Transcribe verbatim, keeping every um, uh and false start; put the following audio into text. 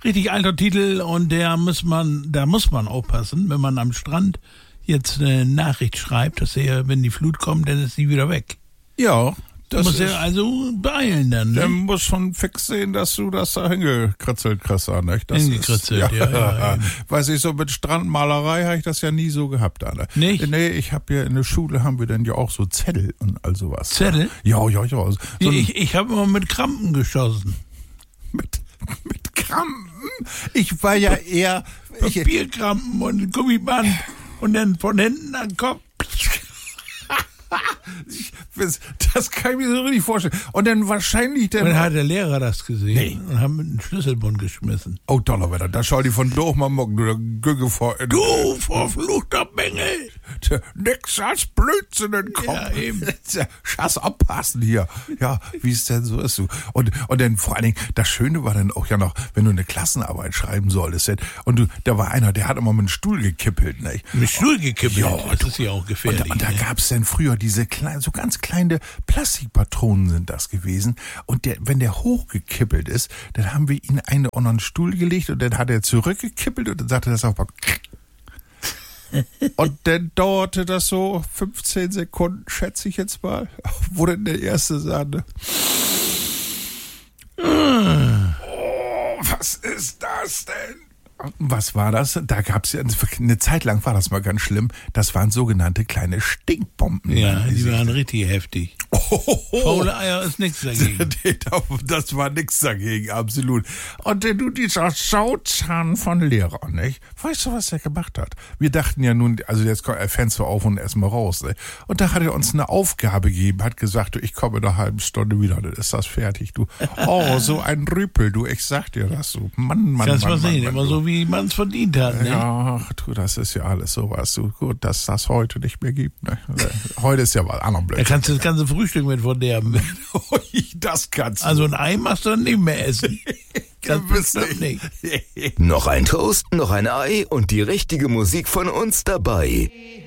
richtig alter Titel und der muss man, da muss man aufpassen, wenn man am Strand jetzt eine Nachricht schreibt, dass er, wenn die Flut kommt, dann ist sie wieder weg. Ja, das muss ist, er also beeilen dann, ne? der muss schon fix sehen, dass du das da hingekritzelt kriegst, nicht? Das Hingekritzelt, ist, ja, ja, ja. Weiß ich, so mit Strandmalerei habe ich das ja nie so gehabt, Anne. Nicht? Nee, ich habe ja in der Schule haben wir dann ja auch so Zettel und all sowas. Zettel? Ja, ja, ja. So ich ich habe immer mit Krampen geschossen. mit, mit Krampen? Ich war ja eher... ich, Papierkrampen und Gummiband und dann von hinten an den Kopf. Das kann ich mir so richtig vorstellen. Und dann wahrscheinlich der... Dann hat der Lehrer das gesehen Nee. und haben mit einem Schlüsselbund geschmissen. Oh, Donnerwetter, da schau die von durch mal mucken, du der Gügge vor... Du, verfluchter Bengel! Nix als Blödsinn in den Kopf. Ja, eben. Schass abpassen hier. Ja, wie es denn so ist. Du. Und, und dann vor allen Dingen, das Schöne war dann auch ja noch, wenn du eine Klassenarbeit schreiben solltest. Und du, da war einer, der hat immer mit dem Stuhl gekippelt. Nicht? Mit Stuhl gekippelt, Ja, das ist ja auch gefährlich. Und, und da ne? gab's dann früher diese kleinen, so ganz kleine Plastikpatronen sind das gewesen. Und der, wenn der hochgekippelt ist, dann haben wir ihn einen unter einen Stuhl gelegt und dann hat er zurückgekippelt und dann sagte das auch mal und dann dauerte das so fünfzehn Sekunden, schätze ich jetzt mal, wo denn der erste sagte, oh, was ist das denn? Was war das? Da gab es ja eine Zeit lang war das mal ganz schlimm. Das waren sogenannte kleine Stinkbomben. Ja, die waren richtig heftig. Oh, Faule Eier ist nichts dagegen. Das war nichts dagegen, absolut. Und du, dieser Sauzahn von Lehrer, nicht? Weißt du, was er gemacht hat? Wir dachten ja nun, also jetzt kommt er Fenster auf und erstmal raus, ne? Und da hat er uns eine Aufgabe gegeben, hat gesagt, du, ich komme in einer halben Stunde wieder, dann ist das fertig, du. Oh, so ein Rüpel, du, ich sag dir das so. Mann, Mann, Kannst Mann, mal sehen, Mann, immer du. so wie man es verdient hat, ne? Ja, ach, du, das ist ja alles sowas. Du, gut, dass das heute nicht mehr gibt. Ne? Heute ist ja was anderes Da Blödsinn. kannst du das ganze Frühstück mit verderben. Das kannst du. Also ein Ei machst du dann nicht mehr essen. Das Gewiss bestimmt nicht. Noch ein Toast, noch ein Ei und die richtige Musik von uns dabei.